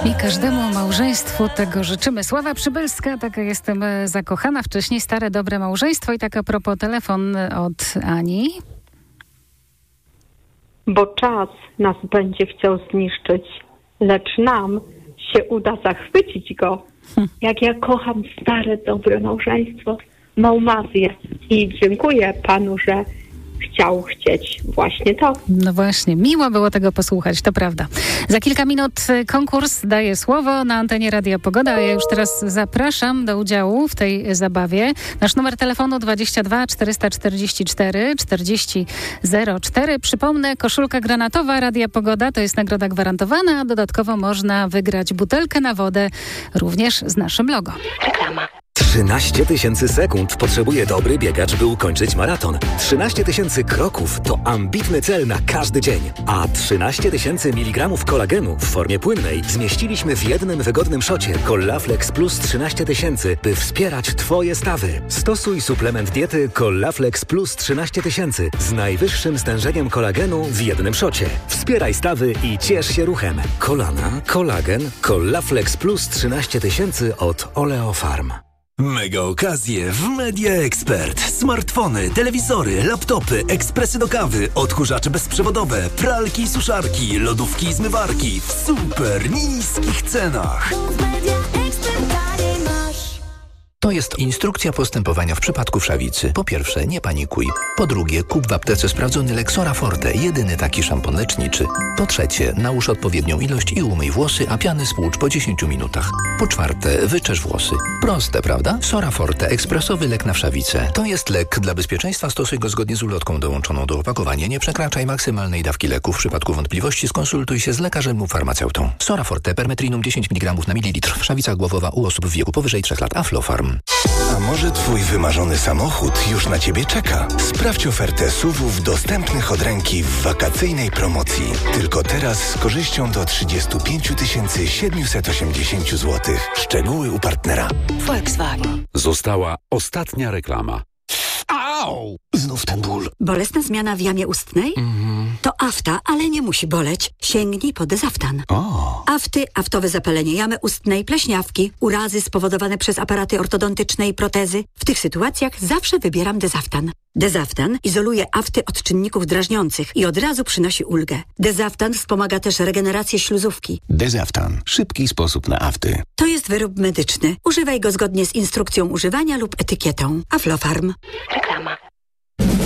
I każdemu małżeństwu tego życzymy. Sława Przybylska, taka jestem zakochana. Wcześniej stare, dobre małżeństwo. I tak a propos telefon od Ani. Bo czas nas będzie chciał zniszczyć, lecz nam się uda zachwycić go. Jak ja kocham stare, dobre małżeństwo, Małmazję. I dziękuję Panu, że chcieć właśnie to. No właśnie, miło było tego posłuchać, to prawda. Za kilka minut konkurs daje słowo na antenie Radia Pogoda, a ja już teraz zapraszam do udziału w tej zabawie. Nasz numer telefonu 22 444 40 04. Przypomnę, koszulka granatowa Radia Pogoda to jest nagroda gwarantowana, a dodatkowo można wygrać butelkę na wodę również z naszym logo. Reklama. 13 000 sekund potrzebuje dobry biegacz, by ukończyć maraton. 13 000 kroków to ambitny cel na każdy dzień. A 13 000 mg kolagenu w formie płynnej zmieściliśmy w jednym wygodnym szocie Collaflex Plus 13 000, by wspierać Twoje stawy. Stosuj suplement diety Collaflex Plus 13 000 z najwyższym stężeniem kolagenu w jednym szocie. Wspieraj stawy i ciesz się ruchem. Kolana, kolagen, Collaflex Plus 13 000 od Oleofarm. Mega okazje w Media Expert. Smartfony, telewizory, laptopy, ekspresy do kawy, odkurzacze bezprzewodowe, pralki i suszarki, lodówki i zmywarki w super niskich cenach. To jest instrukcja postępowania w przypadku wszawicy. Po pierwsze, nie panikuj. Po drugie, kup w aptece sprawdzony Lexora Forte, jedyny taki szampon leczniczy. Po trzecie, nałóż odpowiednią ilość i umyj włosy, a piany spłucz po 10 minutach. Po czwarte, wyczesz włosy. Proste, prawda? Sora Forte, ekspresowy lek na wszawicę. To jest lek. Dla bezpieczeństwa stosuj go zgodnie z ulotką dołączoną do opakowania. Nie przekraczaj maksymalnej dawki leku. W przypadku wątpliwości skonsultuj się z lekarzem lub farmaceutą. Sora Forte, permetrinum 10 mg na mililitr. Wszawica głowowa u osób w wieku powyżej 3 lat. Aflofarm. A może Twój wymarzony samochód już na Ciebie czeka? Sprawdź ofertę SUV-ów dostępnych od ręki w wakacyjnej promocji. Tylko teraz z korzyścią do 35 780 zł. Szczegóły u partnera. Volkswagen. Została ostatnia reklama. Au! Znów ten ból. Bolesna zmiana w jamie ustnej? To afta, ale nie musi boleć. Sięgnij po Dezaftan. Afty, aftowe zapalenie jamy ustnej, pleśniawki, urazy spowodowane przez aparaty ortodontyczne i protezy. W tych sytuacjach zawsze wybieram Dezaftan. Dezaftan izoluje afty od czynników drażniących i od razu przynosi ulgę. Dezaftan wspomaga też regenerację śluzówki. Dezaftan. Szybki sposób na afty. To jest wyrób medyczny. Używaj go zgodnie z instrukcją używania lub etykietą. Aflofarm. Reklama.